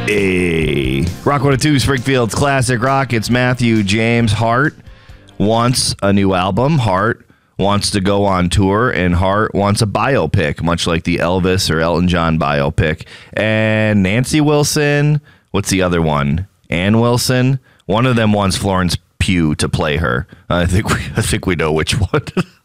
Hey, Rock 102, Springfield's Classic Rock. It's Matthew James. Hart wants a new album. Hart wants to go on tour, and Hart wants a biopic, much like the Elvis or Elton John biopic. And Nancy Wilson, what's the other one? Ann Wilson. One of them wants Florence Pugh to play her. I think we know which one.